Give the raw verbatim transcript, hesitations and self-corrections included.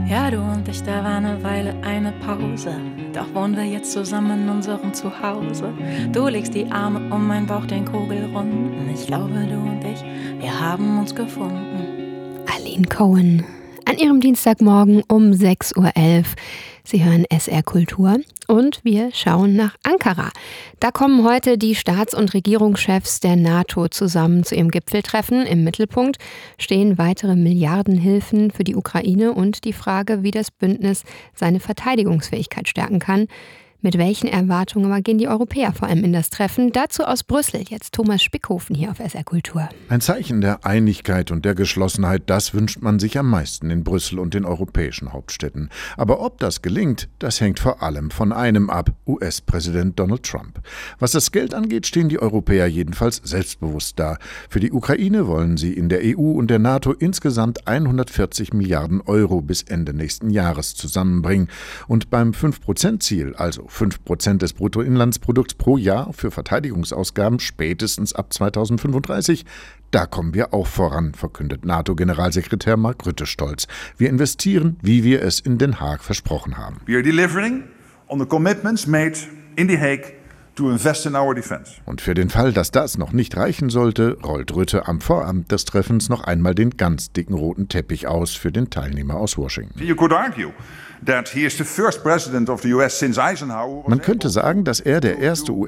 Ja, du und ich, da war eine Weile eine Pause. Doch wohnen wir jetzt zusammen in unserem Zuhause. Du legst die Arme um meinen Bauch, den Kugelrunden. Ich glaube, du und ich, wir haben uns gefunden. Arlene Cohen. An ihrem Dienstagmorgen um sechs Uhr elf. Sie hören S R Kultur und wir schauen nach Ankara. Da kommen heute die Staats- und Regierungschefs der NATO zusammen zu ihrem Gipfeltreffen. Im Mittelpunkt stehen weitere Milliardenhilfen für die Ukraine und die Frage, wie das Bündnis seine Verteidigungsfähigkeit stärken kann. Mit welchen Erwartungen aber gehen die Europäer vor allem in das Treffen? Dazu aus Brüssel jetzt Thomas Spickhofen hier auf S R Kultur. Ein Zeichen der Einigkeit und der Geschlossenheit, das wünscht man sich am meisten in Brüssel und den europäischen Hauptstädten. Aber ob das gelingt, das hängt vor allem von einem ab, U S-Präsident Donald Trump. Was das Geld angeht, stehen die Europäer jedenfalls selbstbewusst da. Für die Ukraine wollen sie in der E U und der NATO insgesamt hundertvierzig Milliarden Euro bis Ende nächsten Jahres zusammenbringen. Und beim fünf Prozent Ziel, also fünf Prozent des Bruttoinlandsprodukts pro Jahr für Verteidigungsausgaben spätestens ab zweitausendfünfunddreißig, da kommen wir auch voran, verkündet NATO-Generalsekretär Mark Rutte stolz. Wir investieren, wie wir es in Den Haag versprochen haben. We are delivering on the commitments made in The Hague to invest in our defense. Und für den Fall, dass das noch nicht reichen sollte, rollt Rutte am Vorabend des Treffens noch einmal den ganz dicken roten Teppich aus für den Teilnehmer aus Washington. You could argue that he is the first president of the U S since Eisenhower. Man könnte sagen, dass er der erste U